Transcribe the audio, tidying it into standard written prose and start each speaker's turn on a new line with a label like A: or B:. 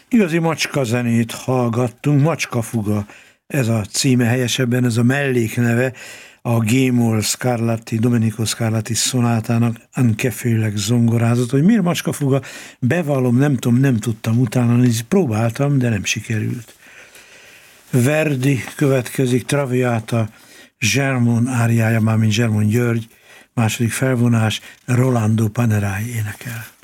A: Igazi macska zenét hallgattunk, Macskafuga, ez a címe, helyesebben ez a mellékneve a G-moll Scarlatti, Domenico Scarlatti szonátának, Anke főleg zongorázott. Hogy miért Macskafuga? Bevallom, nem tudom, nem tudtam utána nézni, próbáltam, de nem sikerült. Verdi következik, Traviata, Zsermon áriája, mármint Zsermon György, második felvonás, Rolando Panerai énekel.